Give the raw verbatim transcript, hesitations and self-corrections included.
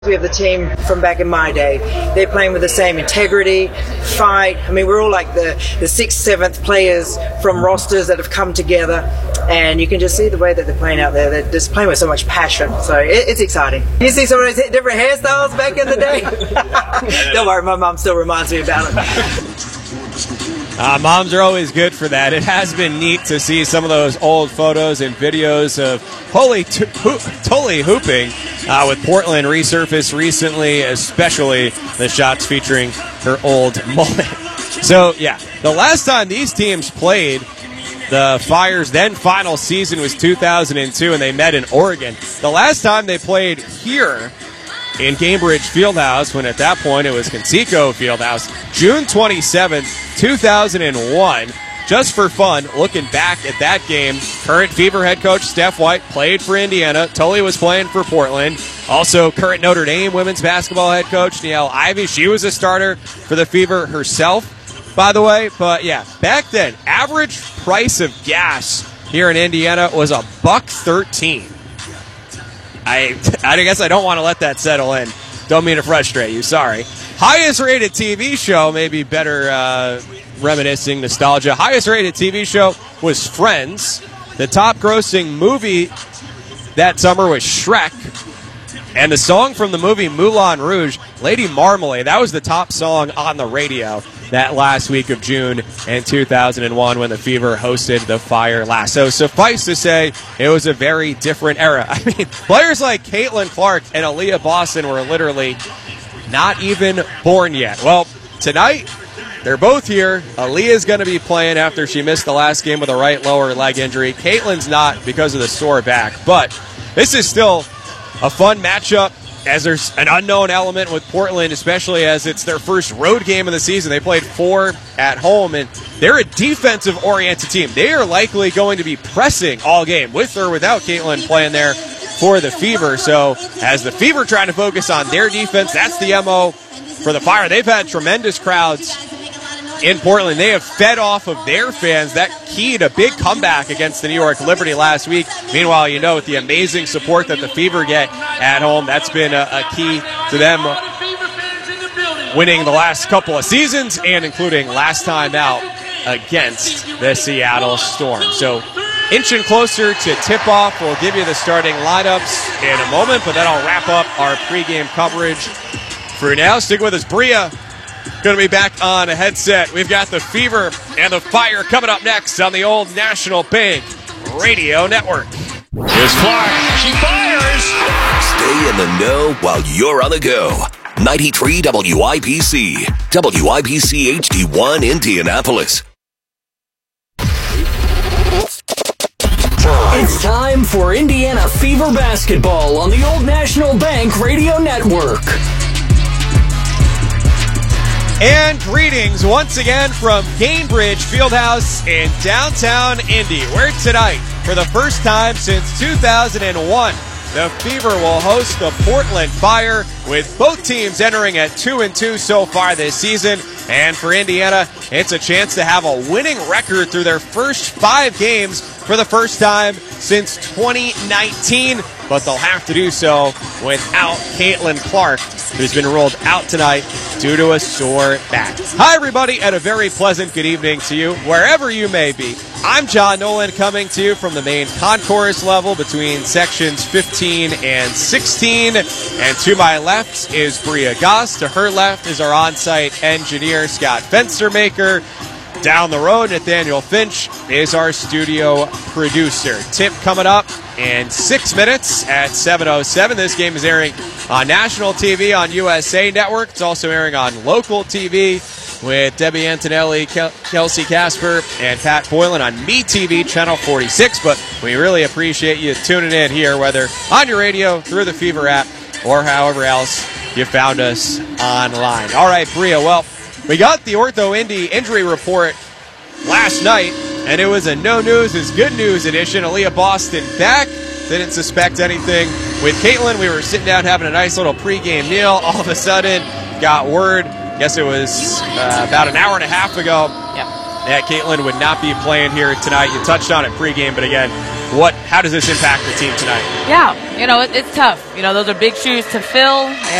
We have the team from back in my day. They're playing with the same integrity, fight. I mean, we're all like the, the sixth, seventh players from rosters that have come together, and you can just see the way that they're playing out there. They're just playing with so much passion, so it, it's exciting. You see some of those different hairstyles back in the day? Don't worry, my mom still reminds me about it. Uh, moms are always good for that. It has been neat to see some of those old photos and videos of Holy t- ho- Tully hooping uh, with Portland resurfaced recently, especially the shots featuring her old mullet. So, yeah, the last time these teams played, the Fire's then final season was two thousand two, and they met in Oregon. The last time they played here in Cambridge Fieldhouse, when at that point it was Conseco Fieldhouse, June twenty-seventh, two thousand one. Just for fun, looking back at that game, current Fever head coach Steph White played for Indiana. Tully was playing for Portland. Also, current Notre Dame women's basketball head coach Niele Ivey. She was a starter for the Fever herself, by the way. But yeah, back then, average price of gas here in Indiana was a buck thirteen. I I guess I don't want to let that settle in. Don't mean to frustrate you. Sorry. Highest rated T V show, maybe better uh, reminiscing nostalgia. Highest rated T V show was Friends. The top grossing movie that summer was Shrek. And the song from the movie Moulin Rouge, Lady Marmalade, that was the top song on the radio that last week of June in two thousand one when the Fever hosted the Fire last. So suffice to say, it was a very different era. I mean, players like Caitlin Clark and Aaliyah Boston were literally not even born yet. Well, tonight, they're both here. Aaliyah's going to be playing after she missed the last game with a right lower leg injury. Caitlin's not because of the sore back. But this is still a fun matchup, as there's an unknown element with Portland, especially as it's their first road game of the season. They played four at home, and they're a defensive-oriented team. They are likely going to be pressing all game, with or without Caitlin playing there for the Fever. So as the Fever trying to focus on their defense, that's the M O for the Fire. They've had tremendous crowds in Portland. They have fed off of their fans. That keyed a big comeback against the New York Liberty last week. Meanwhile, you know, with the amazing support that the Fever get at home, that's been a, a key to them winning the last couple of seasons and including last time out against the Seattle Storm. So inching closer to tip-off. We'll give you the starting lineups in a moment, but then I'll wrap up our pregame coverage. For now, stick with us. Bria going to be back on a headset. We've got the Fever and the Fire coming up next on the Old National Bank Radio Network. Here's Clark. She fires. Stay in the know while you're on the go. ninety-three W I P C. W I P C H D one Indianapolis. It's time for Indiana Fever basketball on the Old National Bank Radio Network. And greetings once again from Cambridge Fieldhouse in downtown Indy, where tonight, for the first time since two thousand one, the Fever will host the Portland Fire, with both teams entering at two and two so far this season. And for Indiana, it's a chance to have a winning record through their first five games for the first time since twenty nineteen. But they'll have to do so without Caitlin Clark, who's been ruled out tonight due to a sore back. Hi, everybody, and a very pleasant good evening to you, wherever you may be. I'm John Nolan, coming to you from the main concourse level between sections fifteen and sixteen. And to my left is Bria Goss. To her left is our on-site engineer, Scott Fenstermaker. Down the road, Nathaniel Finch is our studio producer. Tip coming up in six minutes at seven oh seven. This game is airing on national T V on U S A Network. It's also airing on local T V with Debbie Antonelli, Kel- Kelsey Casper, and Pat Boylan on MeTV Channel forty-six. But we really appreciate you tuning in here, whether on your radio, through the Fever app, or however else you found us online. All right, Bria, well, we got the Ortho Indy injury report last night, and it was a no news is good news edition. Aaliyah Boston back. Didn't suspect anything. With Caitlin, we were sitting down having a nice little pregame meal. All of a sudden, got word, I guess it was uh, about an hour and a half ago, Yeah. that Caitlin would not be playing here tonight. You touched on it pregame, but again, What? How does this impact the team tonight? Yeah, you know, it, it's tough. You know, those are big shoes to fill.